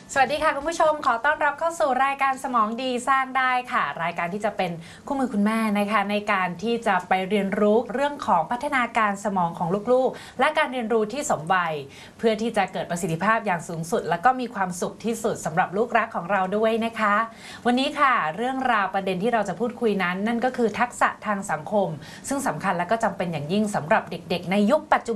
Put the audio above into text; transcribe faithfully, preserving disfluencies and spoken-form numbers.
สวัสดีค่ะคุณผู้ชมขอต้อนรับเข้าสู่รายการสมองดีสร้างได้ค่ะรายการที่จะเป็นคู่มือคุณแม่นะคะในการที่จะไปเรียนรู้เรื่องของพัฒนาการสมองของลูกๆและการเรียนรู้ที่สมวัยเพื่อที่จะเกิดประสิทธิภาพอย่างสูงสุดและก็มีความสุขที่สุดสำหรับลูกรักของเราด้วยนะคะวันนี้ค่ะเรื่องราวประเด็นที่เราจะพูดคุยนั้นนั่นก็คือทักษะทางสังคมซึ่งสำคัญและก็จำเป็นอย่างยิ่งสำหรับเด็กๆในยุคปัจจุ